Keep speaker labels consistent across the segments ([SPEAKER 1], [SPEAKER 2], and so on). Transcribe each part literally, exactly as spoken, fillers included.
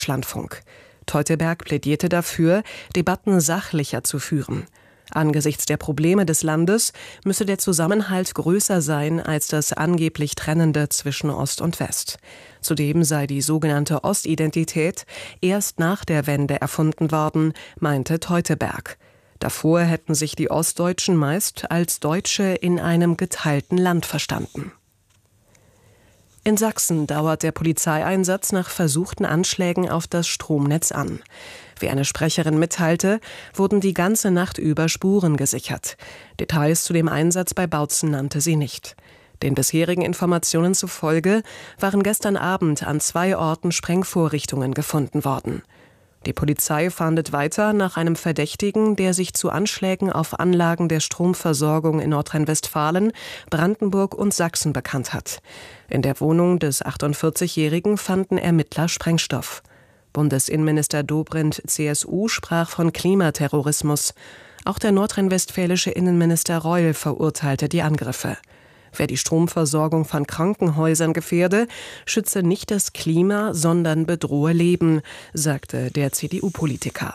[SPEAKER 1] Deutschlandfunk. Teuteberg plädierte dafür, Debatten sachlicher zu führen. Angesichts der Probleme des Landes müsse der Zusammenhalt größer sein als das angeblich Trennende zwischen Ost und West. Zudem sei die sogenannte Ostidentität erst nach der Wende erfunden worden, meinte Teuteberg. Davor hätten sich die Ostdeutschen meist als Deutsche in einem geteilten Land verstanden. In Sachsen dauert der Polizeieinsatz nach versuchten Anschlägen auf das Stromnetz an. Wie eine Sprecherin mitteilte, wurden die ganze Nacht über Spuren gesichert. Details zu dem Einsatz bei Bautzen nannte sie nicht. Den bisherigen Informationen zufolge waren gestern Abend an zwei Orten Sprengvorrichtungen gefunden worden. Die Polizei fahndet weiter nach einem Verdächtigen, der sich zu Anschlägen auf Anlagen der Stromversorgung in Nordrhein-Westfalen, Brandenburg und Sachsen bekannt hat. In der Wohnung des achtundvierzigjährigen fanden Ermittler Sprengstoff. Bundesinnenminister Dobrindt, C S U, sprach von Klimaterrorismus. Auch der nordrhein-westfälische Innenminister Reul verurteilte die Angriffe. Wer die Stromversorgung von Krankenhäusern gefährde, schütze nicht das Klima, sondern bedrohe Leben, sagte der C D U-Politiker.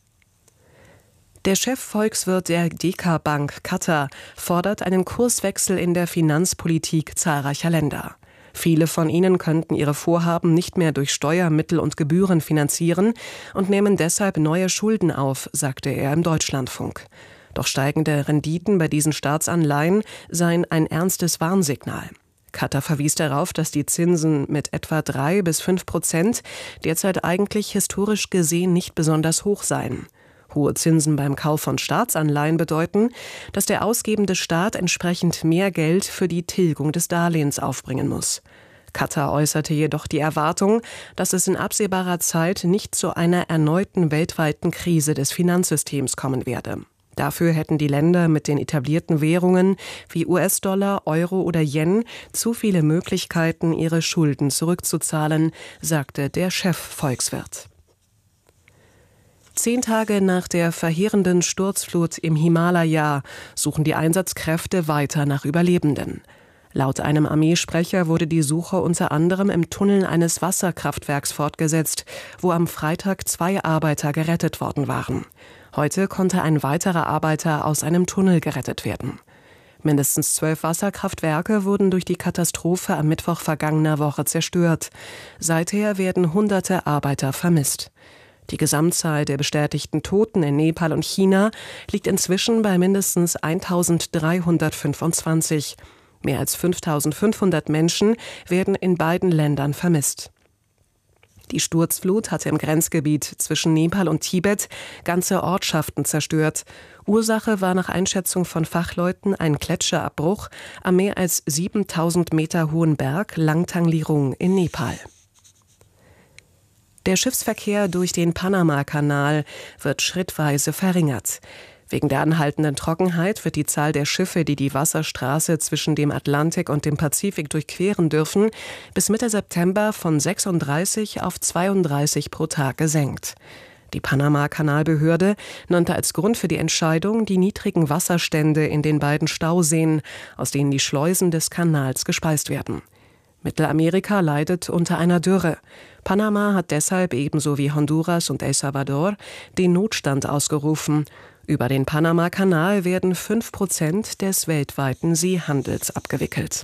[SPEAKER 1] Der Chefvolkswirt der Deka Bank, Katar, fordert einen Kurswechsel in der Finanzpolitik zahlreicher Länder. Viele von ihnen könnten ihre Vorhaben nicht mehr durch Steuermittel und Gebühren finanzieren und nehmen deshalb neue Schulden auf, sagte er im Deutschlandfunk. Doch steigende Renditen bei diesen Staatsanleihen seien ein ernstes Warnsignal. Katar verwies darauf, dass die Zinsen mit etwa drei bis fünf Prozent derzeit eigentlich historisch gesehen nicht besonders hoch seien. Hohe Zinsen beim Kauf von Staatsanleihen bedeuten, dass der ausgebende Staat entsprechend mehr Geld für die Tilgung des Darlehens aufbringen muss. Katar äußerte jedoch die Erwartung, dass es in absehbarer Zeit nicht zu einer erneuten weltweiten Krise des Finanzsystems kommen werde. Dafür hätten die Länder mit den etablierten Währungen wie U S-Dollar, Euro oder Yen zu viele Möglichkeiten, ihre Schulden zurückzuzahlen, sagte der Chefvolkswirt. Zehn Tage nach der verheerenden Sturzflut im Himalaya suchen die Einsatzkräfte weiter nach Überlebenden. Laut einem Armeesprecher wurde die Suche unter anderem im Tunnel eines Wasserkraftwerks fortgesetzt, wo am Freitag zwei Arbeiter gerettet worden waren. Heute konnte ein weiterer Arbeiter aus einem Tunnel gerettet werden. Mindestens zwölf Wasserkraftwerke wurden durch die Katastrophe am Mittwoch vergangener Woche zerstört. Seither werden hunderte Arbeiter vermisst. Die Gesamtzahl der bestätigten Toten in Nepal und China liegt inzwischen bei mindestens eintausenddreihundertfünfundzwanzig. Mehr als fünftausendfünfhundert Menschen werden in beiden Ländern vermisst. Die Sturzflut hatte im Grenzgebiet zwischen Nepal und Tibet ganze Ortschaften zerstört. Ursache war nach Einschätzung von Fachleuten ein Gletscherabbruch am mehr als siebentausend Meter hohen Berg Langtang Lirung in Nepal. Der Schiffsverkehr durch den Panama-Kanal wird schrittweise verringert. Wegen der anhaltenden Trockenheit wird die Zahl der Schiffe, die die Wasserstraße zwischen dem Atlantik und dem Pazifik durchqueren dürfen, bis Mitte September von sechsunddreißig auf zweiunddreißig pro Tag gesenkt. Die Panama-Kanalbehörde nannte als Grund für die Entscheidung die niedrigen Wasserstände in den beiden Stauseen, aus denen die Schleusen des Kanals gespeist werden. Mittelamerika leidet unter einer Dürre. Panama hat deshalb ebenso wie Honduras und El Salvador den Notstand ausgerufen. Über den Panama-Kanal werden fünf Prozent des weltweiten Seehandels abgewickelt.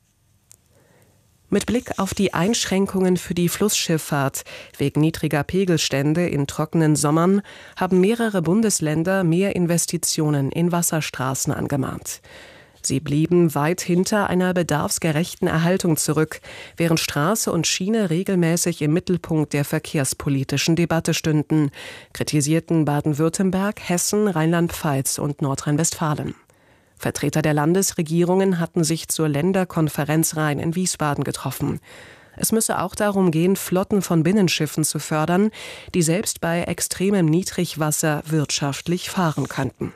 [SPEAKER 1] Mit Blick auf die Einschränkungen für die Flussschifffahrt wegen niedriger Pegelstände in trockenen Sommern haben mehrere Bundesländer mehr Investitionen in Wasserstraßen angemahnt. Sie blieben weit hinter einer bedarfsgerechten Erhaltung zurück, während Straße und Schiene regelmäßig im Mittelpunkt der verkehrspolitischen Debatte stünden, kritisierten Baden-Württemberg, Hessen, Rheinland-Pfalz und Nordrhein-Westfalen. Vertreter der Landesregierungen hatten sich zur Länderkonferenz Rhein in Wiesbaden getroffen. Es müsse auch darum gehen, Flotten von Binnenschiffen zu fördern, die selbst bei extremem Niedrigwasser wirtschaftlich fahren könnten.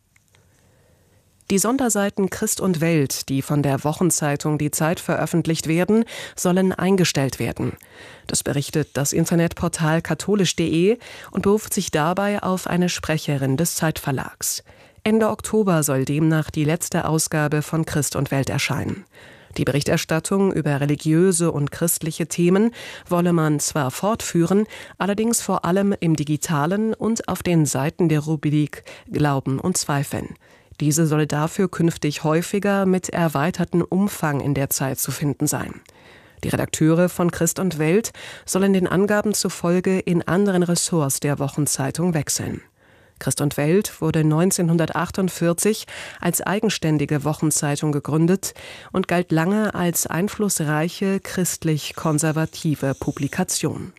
[SPEAKER 1] Die Sonderseiten Christ und Welt, die von der Wochenzeitung Die Zeit veröffentlicht werden, sollen eingestellt werden. Das berichtet das Internetportal katholisch punkt de und beruft sich dabei auf eine Sprecherin des Zeitverlags. Ende Oktober soll demnach die letzte Ausgabe von Christ und Welt erscheinen. Die Berichterstattung über religiöse und christliche Themen wolle man zwar fortführen, allerdings vor allem im Digitalen und auf den Seiten der Rubrik Glauben und Zweifeln. Diese solle dafür künftig häufiger mit erweitertem Umfang in der Zeit zu finden sein. Die Redakteure von Christ und Welt sollen den Angaben zufolge in anderen Ressorts der Wochenzeitung wechseln. Christ und Welt wurde neunzehnhundertachtundvierzig als eigenständige Wochenzeitung gegründet und galt lange als einflussreiche christlich-konservative Publikation.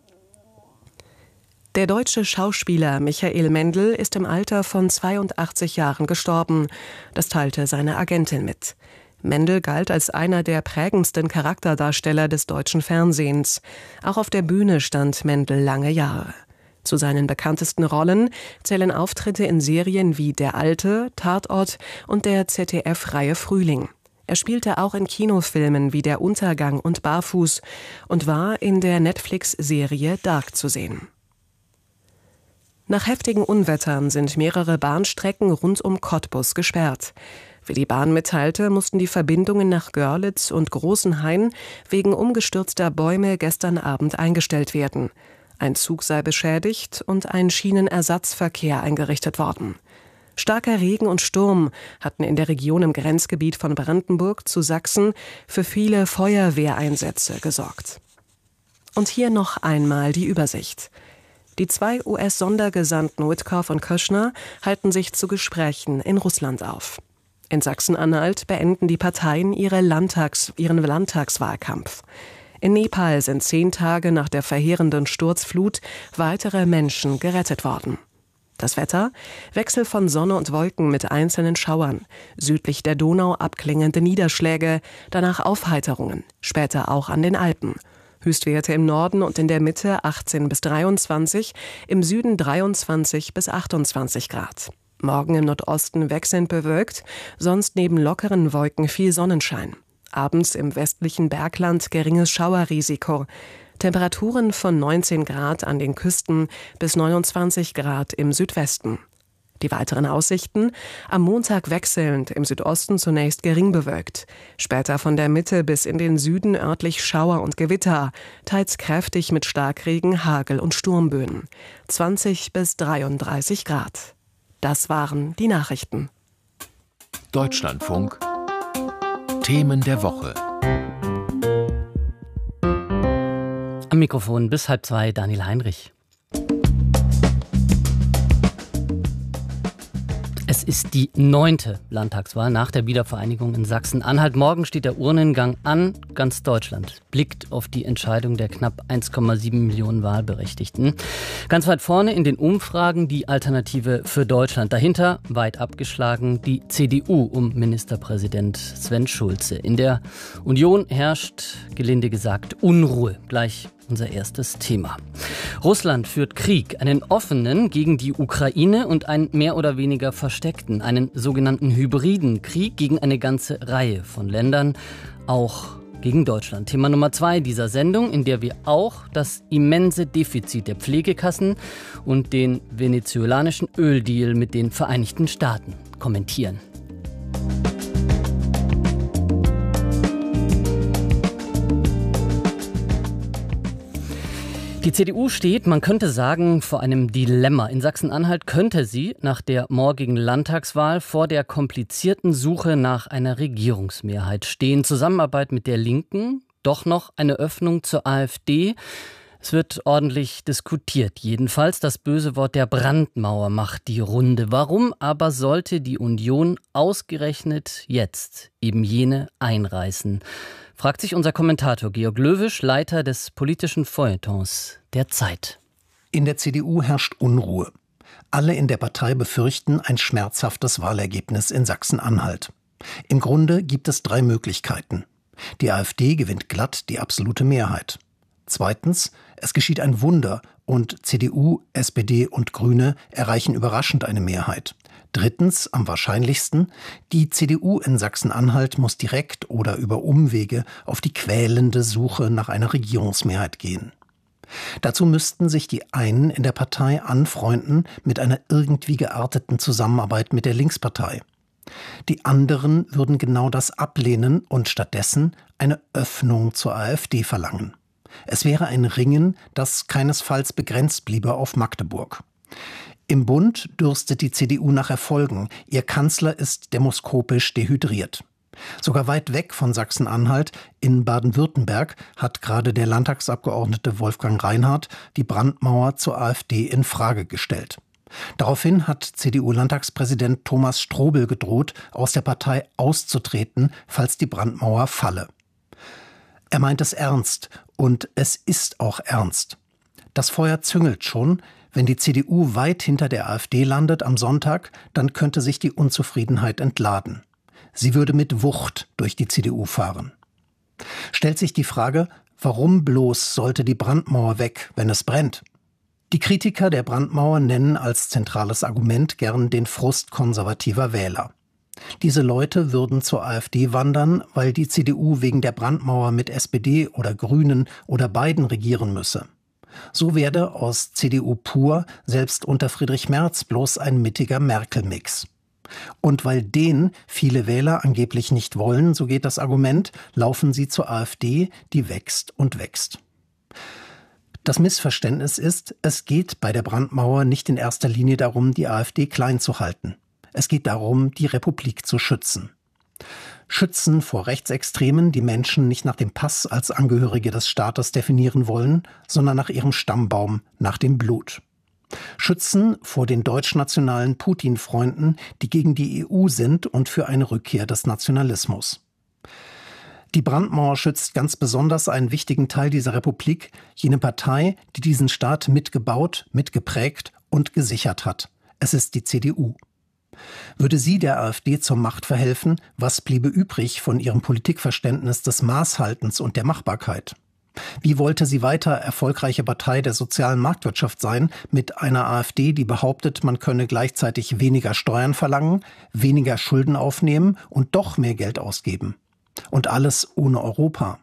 [SPEAKER 1] Der deutsche Schauspieler Michael Mendl ist im Alter von zweiundachtzig Jahren gestorben. Das teilte seine Agentin mit. Mendl galt als einer der prägendsten Charakterdarsteller des deutschen Fernsehens. Auch auf der Bühne stand Mendl lange Jahre. Zu seinen bekanntesten Rollen zählen Auftritte in Serien wie Der Alte, Tatort und der Z D F-Reihe Frühling. Er spielte auch in Kinofilmen wie Der Untergang und Barfuß und war in der Netflix-Serie Dark zu sehen. Nach heftigen Unwettern sind mehrere Bahnstrecken rund um Cottbus gesperrt. Wie die Bahn mitteilte, mussten die Verbindungen nach Görlitz und Großenhain wegen umgestürzter Bäume gestern Abend eingestellt werden. Ein Zug sei beschädigt und ein Schienenersatzverkehr eingerichtet worden. Starker Regen und Sturm hatten in der Region im Grenzgebiet von Brandenburg zu Sachsen für viele Feuerwehreinsätze gesorgt. Und hier noch einmal die Übersicht. Die zwei U S-Sondergesandten Witkoff und Kushner halten sich zu Gesprächen in Russland auf. In Sachsen-Anhalt beenden die Parteien ihre Landtags-, ihren Landtagswahlkampf. In Nepal sind zehn Tage nach der verheerenden Sturzflut weitere Menschen gerettet worden. Das Wetter? Wechsel von Sonne und Wolken mit einzelnen Schauern. Südlich der Donau abklingende Niederschläge, danach Aufheiterungen, später auch an den Alpen. Höchstwerte im Norden und in der Mitte achtzehn bis dreiundzwanzig, im Süden dreiundzwanzig bis achtundzwanzig Grad. Morgen im Nordosten wechselnd bewölkt, sonst neben lockeren Wolken viel Sonnenschein. Abends im westlichen Bergland geringes Schauerrisiko. Temperaturen von neunzehn Grad an den Küsten bis neunundzwanzig Grad im Südwesten. Die weiteren Aussichten: am Montag wechselnd, im Südosten zunächst gering bewölkt. Später von der Mitte bis in den Süden örtlich Schauer und Gewitter, teils kräftig mit Starkregen, Hagel und Sturmböen. zwanzig bis dreiunddreißig Grad. Das waren die Nachrichten.
[SPEAKER 2] Deutschlandfunk Themen der Woche.
[SPEAKER 3] Am Mikrofon bis halb zwei Daniel Heinrich. Es ist die neunte Landtagswahl nach der Wiedervereinigung in Sachsen-Anhalt. Morgen steht der Urnengang an. Ganz Deutschland blickt auf die Entscheidung der knapp eins Komma sieben Millionen Wahlberechtigten. Ganz weit vorne in den Umfragen die Alternative für Deutschland. Dahinter, weit abgeschlagen, die C D U um Ministerpräsident Sven Schulze. In der Union herrscht, gelinde gesagt, Unruhe. Gleich unser erstes Thema. Russland führt Krieg, einen offenen gegen die Ukraine und einen mehr oder weniger versteckten, einen sogenannten hybriden Krieg gegen eine ganze Reihe von Ländern, auch gegen Deutschland. Thema Nummer zwei dieser Sendung, in der wir auch das immense Defizit der Pflegekassen und den venezolanischen Öldeal mit den Vereinigten Staaten kommentieren. Die C D U steht, man könnte sagen, vor einem Dilemma. In Sachsen-Anhalt könnte sie nach der morgigen Landtagswahl vor der komplizierten Suche nach einer Regierungsmehrheit stehen. Zusammenarbeit mit der Linken, doch noch eine Öffnung zur AfD. Es wird ordentlich diskutiert. Jedenfalls das böse Wort der Brandmauer macht die Runde. Warum aber sollte die Union ausgerechnet jetzt eben jene einreißen? Fragt sich unser Kommentator Georg Löwisch, Leiter des politischen Feuilletons der Zeit.
[SPEAKER 4] In der C D U herrscht Unruhe. Alle in der Partei befürchten ein schmerzhaftes Wahlergebnis in Sachsen-Anhalt. Im Grunde gibt es drei Möglichkeiten. Die AfD gewinnt glatt die absolute Mehrheit. Zweitens, es geschieht ein Wunder und C D U, S P D und Grüne erreichen überraschend eine Mehrheit. Drittens, am wahrscheinlichsten, die C D U in Sachsen-Anhalt muss direkt oder über Umwege auf die quälende Suche nach einer Regierungsmehrheit gehen. Dazu müssten sich die einen in der Partei anfreunden mit einer irgendwie gearteten Zusammenarbeit mit der Linkspartei. Die anderen würden genau das ablehnen und stattdessen eine Öffnung zur AfD verlangen. Es wäre ein Ringen, das keinesfalls begrenzt bliebe auf Magdeburg. Im Bund dürstet die C D U nach Erfolgen. Ihr Kanzler ist demoskopisch dehydriert. Sogar weit weg von Sachsen-Anhalt, in Baden-Württemberg, hat gerade der Landtagsabgeordnete Wolfgang Reinhardt die Brandmauer zur AfD in Frage gestellt. Daraufhin hat C D U-Landtagspräsident Thomas Strobel gedroht, aus der Partei auszutreten, falls die Brandmauer falle. Er meint es ernst und es ist auch ernst. Das Feuer züngelt schon. Wenn die C D U weit hinter der AfD landet am Sonntag, dann könnte sich die Unzufriedenheit entladen. Sie würde mit Wucht durch die C D U fahren. Stellt sich die Frage, warum bloß sollte die Brandmauer weg, wenn es brennt? Die Kritiker der Brandmauer nennen als zentrales Argument gern den Frust konservativer Wähler. Diese Leute würden zur AfD wandern, weil die C D U wegen der Brandmauer mit S P D oder Grünen oder beiden regieren müsse. So werde aus C D U pur selbst unter Friedrich Merz bloß ein mittiger Merkel-Mix. Und weil den viele Wähler angeblich nicht wollen, so geht das Argument, laufen sie zur AfD, die wächst und wächst. Das Missverständnis ist, es geht bei der Brandmauer nicht in erster Linie darum, die AfD klein zu halten. Es geht darum, die Republik zu schützen. Schützen vor Rechtsextremen, die Menschen nicht nach dem Pass als Angehörige des Staates definieren wollen, sondern nach ihrem Stammbaum, nach dem Blut. Schützen vor den deutschnationalen Putin-Freunden, die gegen die E U sind und für eine Rückkehr des Nationalismus. Die Brandmauer schützt ganz besonders einen wichtigen Teil dieser Republik, jene Partei, die diesen Staat mitgebaut, mitgeprägt und gesichert hat. Es ist die C D U. Würde sie der AfD zur Macht verhelfen, was bliebe übrig von ihrem Politikverständnis des Maßhaltens und der Machbarkeit? Wie wollte sie weiter erfolgreiche Partei der sozialen Marktwirtschaft sein, mit einer AfD, die behauptet, man könne gleichzeitig weniger Steuern verlangen, weniger Schulden aufnehmen und doch mehr Geld ausgeben? Und alles ohne Europa.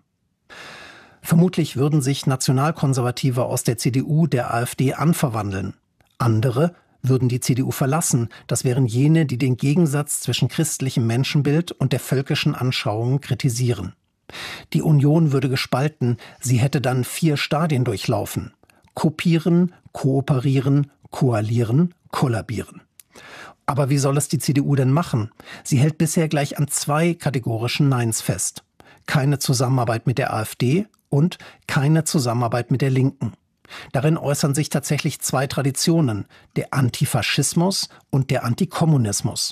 [SPEAKER 4] Vermutlich würden sich Nationalkonservative aus der C D U der AfD anverwandeln. Andere würden die C D U verlassen. Das wären jene, die den Gegensatz zwischen christlichem Menschenbild und der völkischen Anschauung kritisieren. Die Union würde gespalten, sie hätte dann vier Stadien durchlaufen. Kopieren, kooperieren, koalieren, kollabieren. Aber wie soll es die C D U denn machen? Sie hält bisher gleich an zwei kategorischen Neins fest. Keine Zusammenarbeit mit der AfD und keine Zusammenarbeit mit der Linken. Darin äußern sich tatsächlich zwei Traditionen, der Antifaschismus und der Antikommunismus.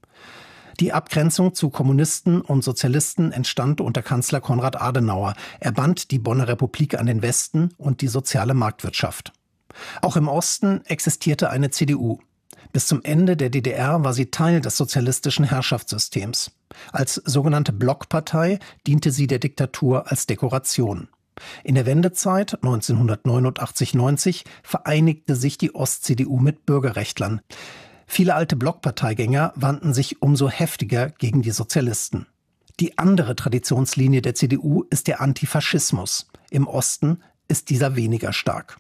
[SPEAKER 4] Die Abgrenzung zu Kommunisten und Sozialisten entstand unter Kanzler Konrad Adenauer. Er band die Bonner Republik an den Westen und die soziale Marktwirtschaft. Auch im Osten existierte eine C D U. Bis zum Ende der D D R war sie Teil des sozialistischen Herrschaftssystems. Als sogenannte Blockpartei diente sie der Diktatur als Dekoration. In der Wendezeit neunzehnhundertneunundachtzig neunzig vereinigte sich die Ost-C D U mit Bürgerrechtlern. Viele alte Blockparteigänger wandten sich umso heftiger gegen die Sozialisten. Die andere Traditionslinie der C D U ist der Antifaschismus. Im Osten ist dieser weniger stark.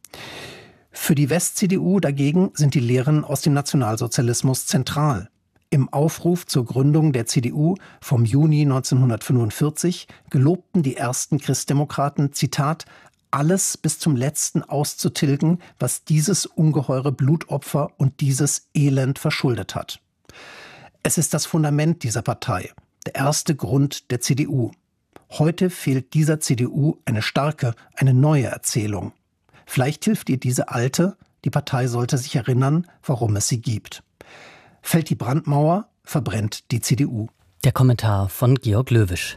[SPEAKER 4] Für die West-C D U dagegen sind die Lehren aus dem Nationalsozialismus zentral. Im Aufruf zur Gründung der C D U vom Juni neunzehnhundertfünfundvierzig gelobten die ersten Christdemokraten, Zitat, alles bis zum Letzten auszutilgen, was dieses ungeheure Blutopfer und dieses Elend verschuldet hat. Es ist das Fundament dieser Partei, der erste Grund der C D U. Heute fehlt dieser C D U eine starke, eine neue Erzählung. Vielleicht hilft ihr diese alte, die Partei sollte sich erinnern, warum es sie gibt. Fällt die Brandmauer, verbrennt die C D U.
[SPEAKER 3] Der Kommentar von Georg Löwisch.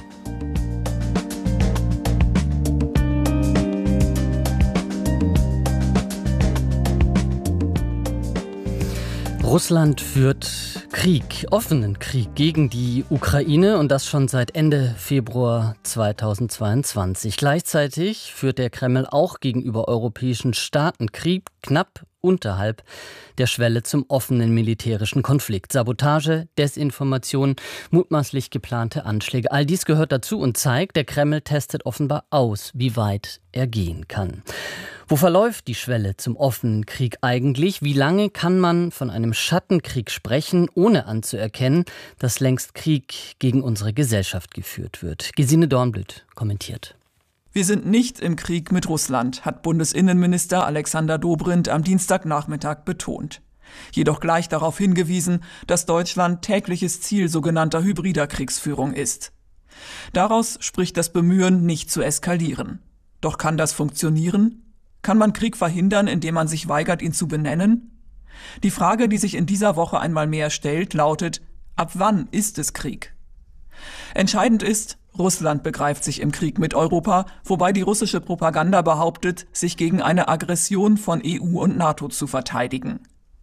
[SPEAKER 3] Russland führt Krieg, offenen Krieg gegen die Ukraine und das schon seit Ende Februar zweitausendzweiundzwanzig. Gleichzeitig führt der Kreml auch gegenüber europäischen Staaten Krieg knapp unterhalb der Schwelle zum offenen militärischen Konflikt. Sabotage, Desinformation, mutmaßlich geplante Anschläge. All dies gehört dazu und zeigt, der Kreml testet offenbar aus, wie weit er gehen kann. Wo verläuft die Schwelle zum offenen Krieg eigentlich? Wie lange kann man von einem Schattenkrieg sprechen, ohne anzuerkennen, dass längst Krieg gegen unsere Gesellschaft geführt wird? Gesine Dornblüt kommentiert.
[SPEAKER 5] Wir sind nicht im Krieg mit Russland, hat Bundesinnenminister Alexander Dobrindt am Dienstagnachmittag betont. Jedoch gleich darauf hingewiesen, dass Deutschland tägliches Ziel sogenannter hybrider Kriegsführung ist. Daraus spricht das Bemühen, nicht zu eskalieren. Doch kann das funktionieren? Kann man Krieg verhindern, indem man sich weigert, ihn zu benennen? Die Frage, die sich in dieser Woche einmal mehr stellt, lautet: Ab wann ist es Krieg? Entscheidend ist, Russland begreift sich im Krieg mit Europa, wobei die russische Propaganda behauptet, sich gegen eine Aggression von E U und NATO zu verteidigen.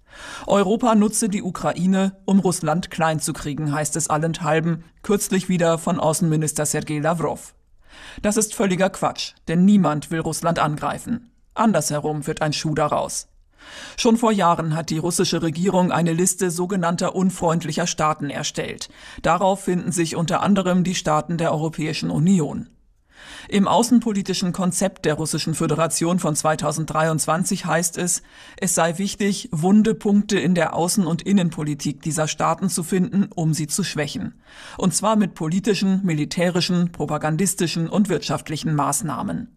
[SPEAKER 5] Europa nutze die Ukraine, um Russland klein zu kriegen, heißt es allenthalben, kürzlich wieder von Außenminister Sergei Lavrov. Das ist völliger Quatsch, denn niemand will Russland angreifen. Andersherum wird ein Schuh daraus. Schon vor Jahren hat die russische Regierung eine Liste sogenannter unfreundlicher Staaten erstellt. Darauf finden sich unter anderem die Staaten der Europäischen Union. Im außenpolitischen Konzept der Russischen Föderation von zweitausenddreiundzwanzig heißt es, es sei wichtig, wunde Punkte in der Außen- und Innenpolitik dieser Staaten zu finden, um sie zu schwächen. Und zwar mit politischen, militärischen, propagandistischen und wirtschaftlichen Maßnahmen.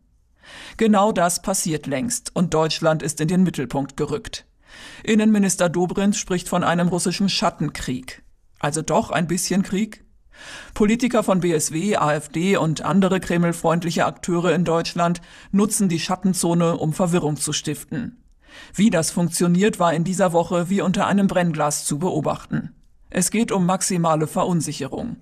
[SPEAKER 5] Genau das passiert längst und Deutschland ist in den Mittelpunkt gerückt. Innenminister Dobrindt spricht von einem russischen Schattenkrieg. Also doch ein bisschen Krieg? Politiker von B S W, AfD und andere kremlfreundliche Akteure in Deutschland nutzen die Schattenzone, um Verwirrung zu stiften. Wie das funktioniert, war in dieser Woche wie unter einem Brennglas zu beobachten. Es geht um maximale Verunsicherung.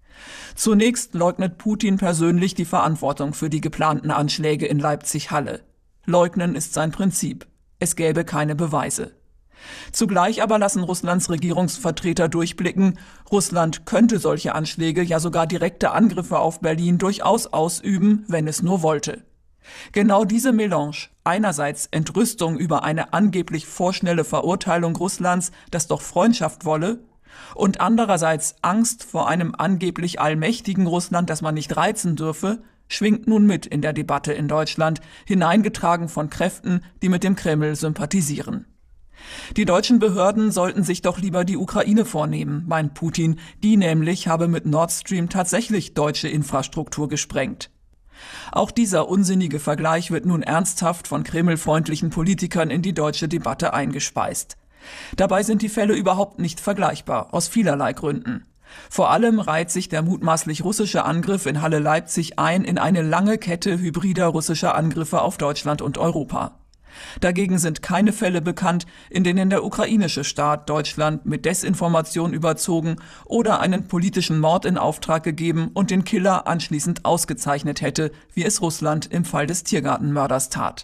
[SPEAKER 5] Zunächst leugnet Putin persönlich die Verantwortung für die geplanten Anschläge in Leipzig-Halle. Leugnen ist sein Prinzip. Es gäbe keine Beweise. Zugleich aber lassen Russlands Regierungsvertreter durchblicken, Russland könnte solche Anschläge, ja sogar direkte Angriffe auf Berlin durchaus ausüben, wenn es nur wollte. Genau diese Melange, einerseits Entrüstung über eine angeblich vorschnelle Verurteilung Russlands, das doch Freundschaft wolle, und andererseits Angst vor einem angeblich allmächtigen Russland, das man nicht reizen dürfe, schwingt nun mit in der Debatte in Deutschland, hineingetragen von Kräften, die mit dem Kreml sympathisieren. Die deutschen Behörden sollten sich doch lieber die Ukraine vornehmen, meint Putin, die nämlich habe mit Nord Stream tatsächlich deutsche Infrastruktur gesprengt. Auch dieser unsinnige Vergleich wird nun ernsthaft von kremlfreundlichen Politikern in die deutsche Debatte eingespeist. Dabei sind die Fälle überhaupt nicht vergleichbar, aus vielerlei Gründen. Vor allem reiht sich der mutmaßlich russische Angriff in Halle-Leipzig ein in eine lange Kette hybrider russischer Angriffe auf Deutschland und Europa. Dagegen sind keine Fälle bekannt, in denen der ukrainische Staat Deutschland mit Desinformation überzogen oder einen politischen Mord in Auftrag gegeben und den Killer anschließend ausgezeichnet hätte, wie es Russland im Fall des Tiergartenmörders tat.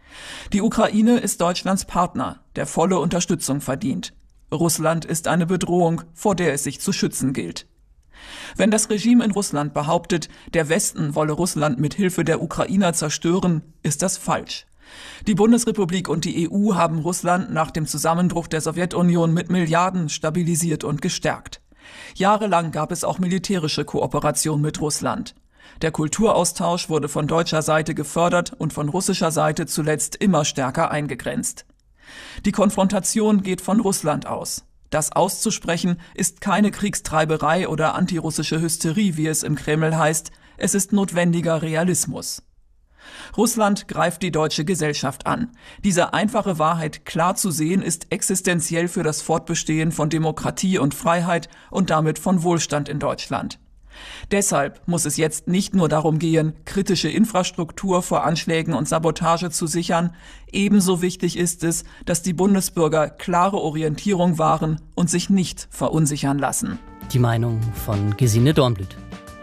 [SPEAKER 5] Die Ukraine ist Deutschlands Partner, der volle Unterstützung verdient. Russland ist eine Bedrohung, vor der es sich zu schützen gilt. Wenn das Regime in Russland behauptet, der Westen wolle Russland mit Hilfe der Ukrainer zerstören, ist das falsch. Die Bundesrepublik und die E U haben Russland nach dem Zusammenbruch der Sowjetunion mit Milliarden stabilisiert und gestärkt. Jahrelang gab es auch militärische Kooperation mit Russland. Der Kulturaustausch wurde von deutscher Seite gefördert und von russischer Seite zuletzt immer stärker eingegrenzt. Die Konfrontation geht von Russland aus. Das auszusprechen ist keine Kriegstreiberei oder antirussische Hysterie, wie es im Kreml heißt. Es ist notwendiger Realismus. Russland greift die deutsche Gesellschaft an. Diese einfache Wahrheit klar zu sehen, ist existenziell für das Fortbestehen von Demokratie und Freiheit und damit von Wohlstand in Deutschland. Deshalb muss es jetzt nicht nur darum gehen, kritische Infrastruktur vor Anschlägen und Sabotage zu sichern. Ebenso wichtig ist es, dass die Bundesbürger klare Orientierung wahren und sich nicht verunsichern lassen.
[SPEAKER 3] Die Meinung von Gesine Dornblüt.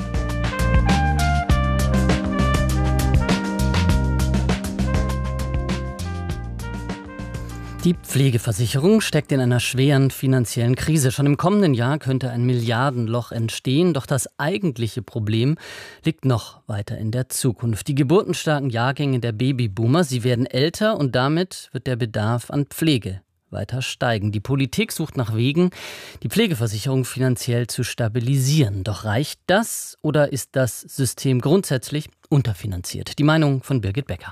[SPEAKER 3] Die Pflegeversicherung steckt in einer schweren finanziellen Krise. Schon im kommenden Jahr könnte ein Milliardenloch entstehen. Doch das eigentliche Problem liegt noch weiter in der Zukunft. Die geburtenstarken Jahrgänge der Babyboomer, sie werden älter und damit wird der Bedarf an Pflege weiter steigen. Die Politik sucht nach Wegen, die Pflegeversicherung finanziell zu stabilisieren. Doch reicht das oder ist das System grundsätzlich unterfinanziert? Die Meinung von Birgit Becker.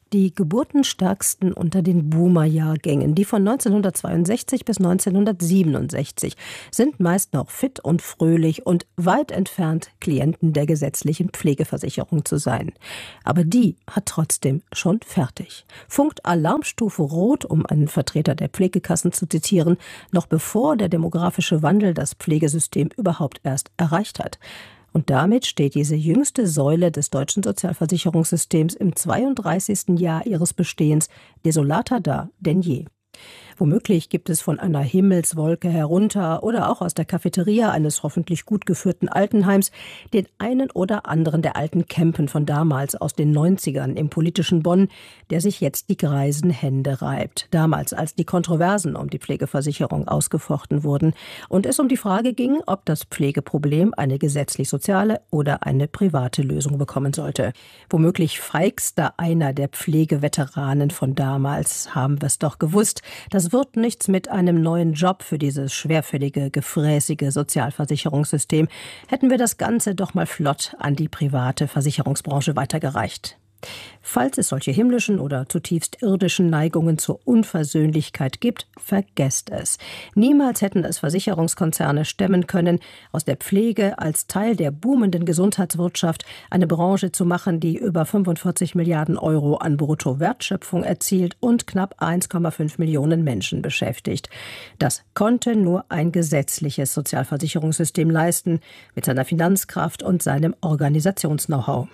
[SPEAKER 6] Die geburtenstärksten unter den Boomer-Jahrgängen, die von neunzehnhundertzweiundsechzig bis neunzehnhundertsiebenundsechzig, sind meist noch fit und fröhlich und weit entfernt, Klienten der gesetzlichen Pflegeversicherung zu sein. Aber die hat trotzdem schon fertig. Funkt Alarmstufe Rot, um einen Vertreter der Pflegekassen zu zitieren, noch bevor der demografische Wandel das Pflegesystem überhaupt erst erreicht hat. Und damit steht diese jüngste Säule des deutschen Sozialversicherungssystems im zweiunddreißigsten Jahr ihres Bestehens desolater da denn je. Womöglich gibt es von einer Himmelswolke herunter oder auch aus der Cafeteria eines hoffentlich gut geführten Altenheims den einen oder anderen der alten Campen von damals aus den neunzigern im politischen Bonn, der sich jetzt die greisen Hände reibt. Damals, als die Kontroversen um die Pflegeversicherung ausgefochten wurden und es um die Frage ging, ob das Pflegeproblem eine gesetzlich-soziale oder eine private Lösung bekommen sollte. Womöglich feigster einer der Pflegeveteranen von damals, haben wir es doch gewusst, das wird nichts mit einem neuen Job für dieses schwerfällige, gefräßige Sozialversicherungssystem. Hätten wir das Ganze doch mal flott an die private Versicherungsbranche weitergereicht. Falls es solche himmlischen oder zutiefst irdischen Neigungen zur Unversöhnlichkeit gibt, vergesst es. Niemals hätten es Versicherungskonzerne stemmen können, aus der Pflege als Teil der boomenden Gesundheitswirtschaft eine Branche zu machen, die über fünfundvierzig Milliarden Euro an Bruttowertschöpfung erzielt und knapp eins Komma fünf Millionen Menschen beschäftigt. Das konnte nur ein gesetzliches Sozialversicherungssystem leisten, mit seiner Finanzkraft und seinem Organisations-Know-how.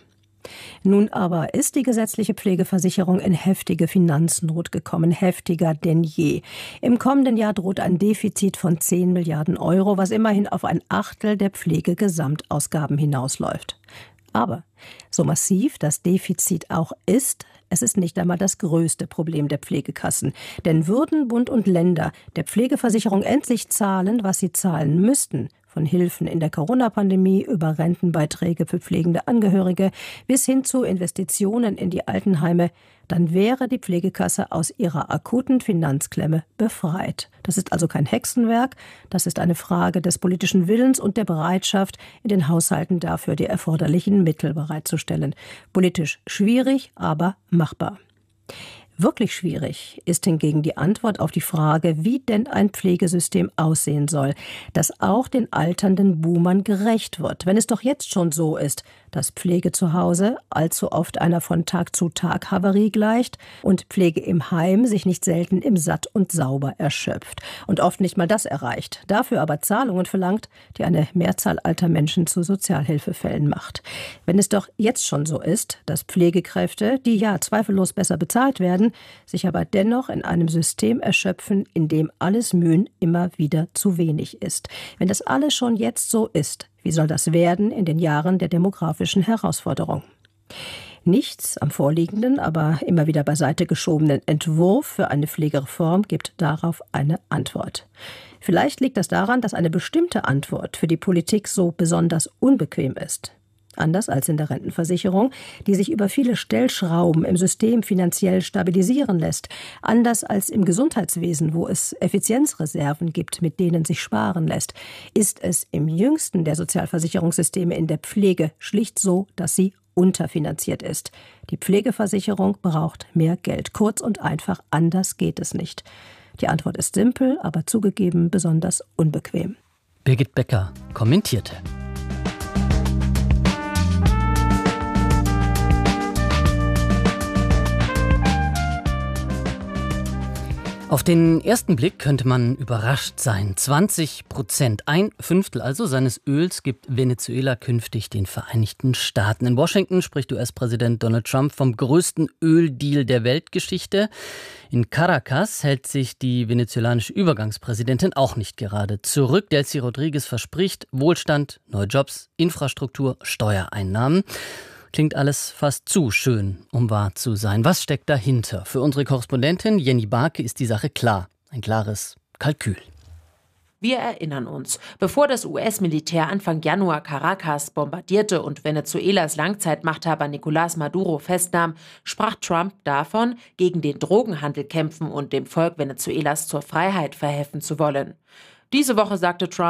[SPEAKER 6] Nun aber ist die gesetzliche Pflegeversicherung in heftige Finanznot gekommen, heftiger denn je. Im kommenden Jahr droht ein Defizit von zehn Milliarden Euro, was immerhin auf ein Achtel der Pflegegesamtausgaben hinausläuft. Aber so massiv das Defizit auch ist, es ist nicht einmal das größte Problem der Pflegekassen. Denn würden Bund und Länder der Pflegeversicherung endlich zahlen, was sie zahlen müssten, von Hilfen in der Corona-Pandemie über Rentenbeiträge für pflegende Angehörige bis hin zu Investitionen in die Altenheime, dann wäre die Pflegekasse aus ihrer akuten Finanzklemme befreit. Das ist also kein Hexenwerk, das ist eine Frage des politischen Willens und der Bereitschaft, in den Haushalten dafür die erforderlichen Mittel bereitzustellen. Politisch schwierig, aber machbar. Wirklich schwierig ist hingegen die Antwort auf die Frage, wie denn ein Pflegesystem aussehen soll, das auch den alternden Boomern gerecht wird, wenn es doch jetzt schon so ist, dass Pflege zu Hause allzu oft einer von Tag zu Tag Havarie gleicht und Pflege im Heim sich nicht selten im Satt und Sauber erschöpft und oft nicht mal das erreicht, dafür aber Zahlungen verlangt, die eine Mehrzahl alter Menschen zu Sozialhilfefällen macht. Wenn es doch jetzt schon so ist, dass Pflegekräfte, die ja zweifellos besser bezahlt werden, sich aber dennoch in einem System erschöpfen, in dem alles Mühen immer wieder zu wenig ist. Wenn das alles schon jetzt so ist, wie soll das werden in den Jahren der demografischen Herausforderung? Nichts am vorliegenden, aber immer wieder beiseite geschobenen Entwurf für eine Pflegereform gibt darauf eine Antwort. Vielleicht liegt das daran, dass eine bestimmte Antwort für die Politik so besonders unbequem ist. Anders als in der Rentenversicherung, die sich über viele Stellschrauben im System finanziell stabilisieren lässt. Anders als im Gesundheitswesen, wo es Effizienzreserven gibt, mit denen sich sparen lässt, ist es im jüngsten der Sozialversicherungssysteme in der Pflege schlicht so, dass sie unterfinanziert ist. Die Pflegeversicherung braucht mehr Geld. Kurz und einfach, anders geht es nicht. Die Antwort ist simpel, aber zugegeben besonders unbequem.
[SPEAKER 3] Birgit Becker kommentierte. Auf den ersten Blick könnte man überrascht sein. zwanzig Prozent, ein Fünftel also seines Öls gibt Venezuela künftig den Vereinigten Staaten. In Washington spricht U S-Präsident Donald Trump vom größten Öldeal der Weltgeschichte. In Caracas hält sich die venezolanische Übergangspräsidentin auch nicht gerade zurück. Delcy Rodriguez verspricht Wohlstand, neue Jobs, Infrastruktur, Steuereinnahmen. Klingt alles fast zu schön, um wahr zu sein. Was steckt dahinter? Für unsere Korrespondentin Jenny Barke ist die Sache klar. Ein klares Kalkül.
[SPEAKER 7] Wir erinnern uns, bevor das U S-Militär Anfang Januar Caracas bombardierte und Venezuelas Langzeitmachthaber Nicolás Maduro festnahm, sprach Trump davon, gegen den Drogenhandel kämpfen und dem Volk Venezuelas zur Freiheit verhelfen zu wollen. Diese Woche sagte Trump,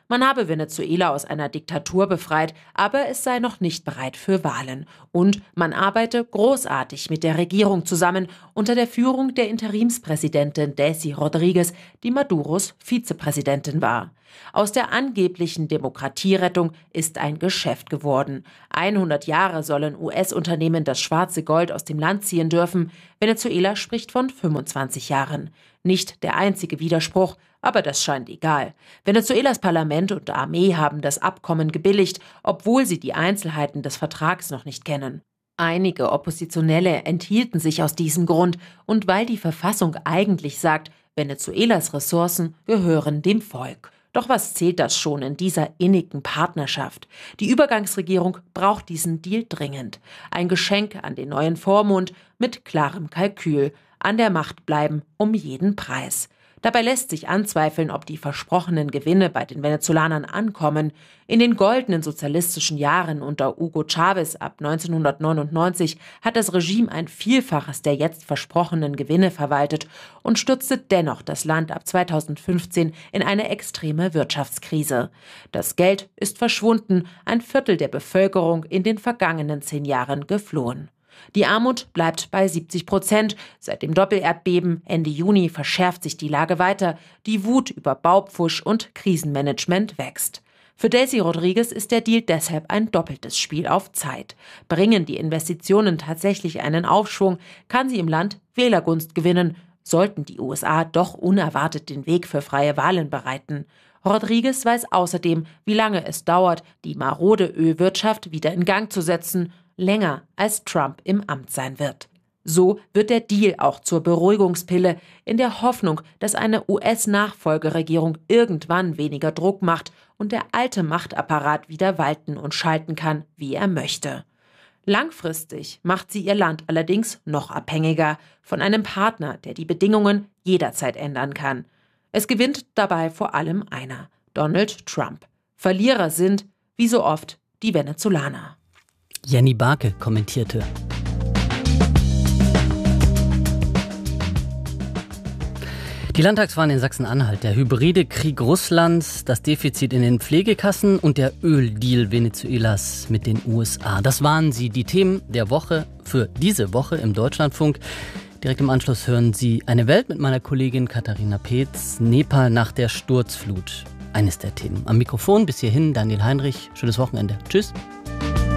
[SPEAKER 7] Man habe Venezuela aus einer Diktatur befreit, aber es sei noch nicht bereit für Wahlen. Und man arbeite großartig mit der Regierung zusammen unter der Führung der Interimspräsidentin Delcy Rodríguez, die Maduros Vizepräsidentin war. Aus der angeblichen Demokratierettung ist ein Geschäft geworden. hundert Jahre sollen U S-Unternehmen das schwarze Gold aus dem Land ziehen dürfen. Venezuela spricht von fünfundzwanzig Jahren. Nicht der einzige Widerspruch, aber das scheint egal. Venezuelas Parlament und Armee haben das Abkommen gebilligt, obwohl sie die Einzelheiten des Vertrags noch nicht kennen. Einige Oppositionelle enthielten sich aus diesem Grund und weil die Verfassung eigentlich sagt, Venezuelas Ressourcen gehören dem Volk. Doch was zählt das schon in dieser innigen Partnerschaft? Die Übergangsregierung braucht diesen Deal dringend. Ein Geschenk an den neuen Vormund mit klarem Kalkül. An der Macht bleiben um jeden Preis. Dabei lässt sich anzweifeln, ob die versprochenen Gewinne bei den Venezolanern ankommen. In den goldenen sozialistischen Jahren unter Hugo Chávez ab neunzehnhundertneunundneunzig hat das Regime ein Vielfaches der jetzt versprochenen Gewinne verwaltet und stürzte dennoch das Land ab zweitausendfünfzehn in eine extreme Wirtschaftskrise. Das Geld ist verschwunden, ein Viertel der Bevölkerung in den vergangenen zehn Jahren geflohen. Die Armut bleibt bei siebzig Prozent. Seit dem Doppelerdbeben Ende Juni verschärft sich die Lage weiter. Die Wut über Baupfusch und Krisenmanagement wächst. Für Delcy Rodríguez ist der Deal deshalb ein doppeltes Spiel auf Zeit. Bringen die Investitionen tatsächlich einen Aufschwung, kann sie im Land Wählergunst gewinnen, sollten die U S A doch unerwartet den Weg für freie Wahlen bereiten. Rodríguez weiß außerdem, wie lange es dauert, die marode Ölwirtschaft wieder in Gang zu setzen, länger als Trump im Amt sein wird. So wird der Deal auch zur Beruhigungspille, in der Hoffnung, dass eine U S-Nachfolgeregierung irgendwann weniger Druck macht und der alte Machtapparat wieder walten und schalten kann, wie er möchte. Langfristig macht sie ihr Land allerdings noch abhängiger von einem Partner, der die Bedingungen jederzeit ändern kann. Es gewinnt dabei vor allem einer: Donald Trump. Verlierer sind, wie so oft, die Venezolaner.
[SPEAKER 3] Jenny Barke kommentierte. Die Landtagswahlen in Sachsen-Anhalt, der hybride Krieg Russlands, das Defizit in den Pflegekassen und der Öldeal Venezuelas mit den U S A. Das waren sie, die Themen der Woche für diese Woche im Deutschlandfunk. Direkt im Anschluss hören Sie Eine Welt mit meiner Kollegin Katharina Peetz, Nepal nach der Sturzflut. Eines der Themen. Am Mikrofon bis hierhin Daniel Heinrich. Schönes Wochenende. Tschüss.